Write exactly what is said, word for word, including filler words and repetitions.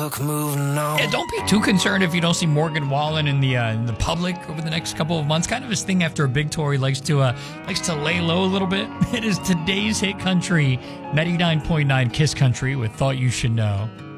book moving on. Yeah, don't be too concerned if you don't see Morgan Wallen in the uh, in the public over the next couple of months. Kind of his thing after a big tour. He likes to uh, likes to lay low a little bit. It is today's hit country, ninety-nine point nine Kiss Country with Thought You Should Know.